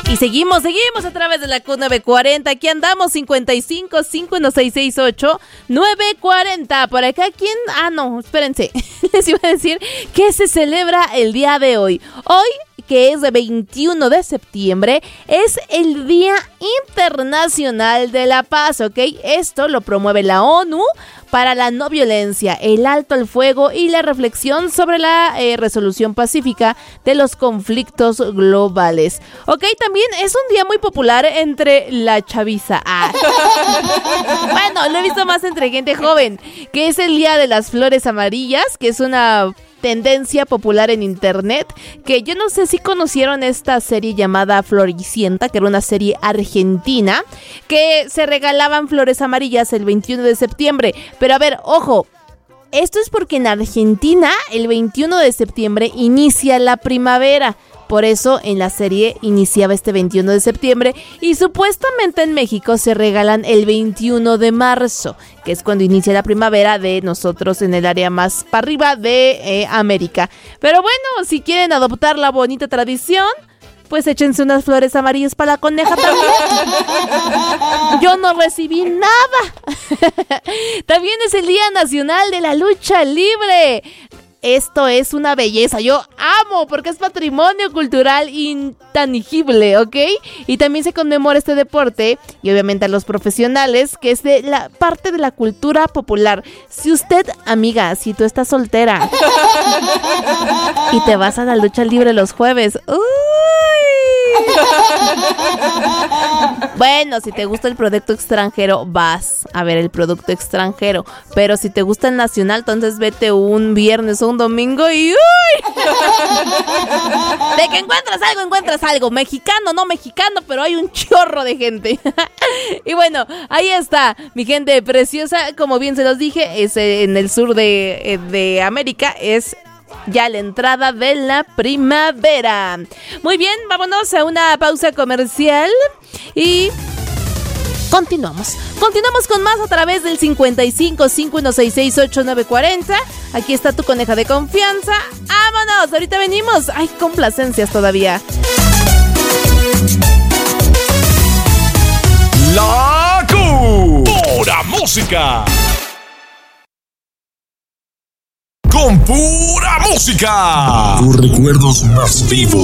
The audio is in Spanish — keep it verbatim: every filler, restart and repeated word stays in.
Y seguimos, seguimos a través de la Q nueve cuarenta. Aquí andamos, cincuenta y cinco, cinco uno seis seis ocho, nueve cuarenta. Por acá, ¿quién? Ah, no, espérense. Les iba a decir que se celebra el día de hoy. Hoy, que es veintiuno de septiembre, es el Día Internacional de la Paz, ¿ok? Esto lo promueve la ONU para la no violencia, el alto al fuego y la reflexión sobre la eh, resolución pacífica de los conflictos globales. Ok, también es un día muy popular entre la chaviza. Ah. Bueno, lo he visto más entre gente joven, que es el Día de las Flores Amarillas, que es una tendencia popular en internet, que yo no sé si conocieron esta serie llamada Floricienta, que era una serie argentina, que se regalaban flores amarillas el veintiuno de septiembre. Pero a ver, ojo, esto es porque en Argentina el veintiuno de septiembre inicia la primavera. Por eso en la serie iniciaba este veintiuno de septiembre y supuestamente en México se regalan el veintiuno de marzo, que es cuando inicia la primavera de nosotros en el área más para arriba de eh, América. Pero bueno, si quieren adoptar la bonita tradición, pues échense unas flores amarillas para la coneja también. Yo no recibí nada. También es el Día Nacional de la Lucha Libre. Esto es una belleza, yo amo porque es patrimonio cultural intangible, ¿ok? Y también se conmemora este deporte y obviamente a los profesionales, que es de la parte de la cultura popular. Si usted, amiga, si tú estás soltera y te vas a la lucha libre los jueves, ¡uy! Bueno, si te gusta el producto extranjero, vas a ver el producto extranjero. Pero si te gusta el nacional, entonces vete un viernes o un domingo y ¡uy! De que encuentras algo, encuentras algo. Mexicano, no mexicano, pero hay un chorro de gente. Y bueno, ahí está, mi gente preciosa. Como bien se los dije, es en el sur de, de América, es ya la entrada de la primavera. Muy bien, vámonos a una pausa comercial y continuamos. Continuamos con más a través del cincuenta y cinco, cinco uno seis seis ocho, nueve cuarenta. Aquí está tu coneja de confianza. ¡Vámonos! Ahorita venimos. Hay complacencias todavía. La Q. Pura música. Con pura música. Tus recuerdos más vivos